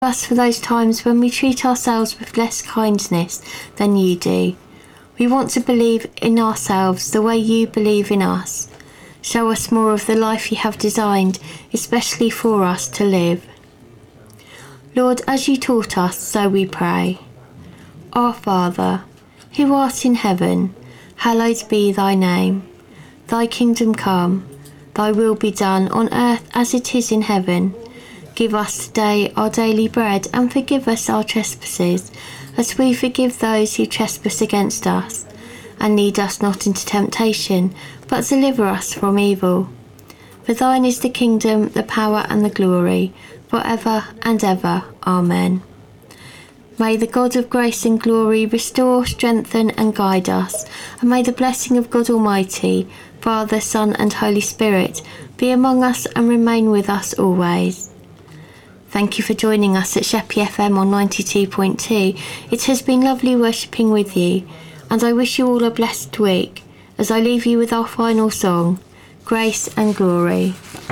us for those times when we treat ourselves with less kindness than you do. We want to believe in ourselves the way you believe in us. Show us more of the life you have designed, especially for us to live. Lord, as you taught us, so we pray. Our Father, who art in heaven, hallowed be thy name. Thy kingdom come, thy will be done on earth as it is in heaven. Give us today our daily bread, and forgive us our trespasses, as we forgive those who trespass against us. And lead us not into temptation, but deliver us from evil. For thine is the kingdom, the power, and the glory, for ever and ever. Amen. May the God of grace and glory restore, strengthen, and guide us, and may the blessing of God Almighty, Father, Son, and Holy Spirit be among us and remain with us always. Thank you for joining us at Sheppey FM on 92.2. It has been lovely worshipping with you, and I wish you all a blessed week as I leave you with our final song, Grace and Glory.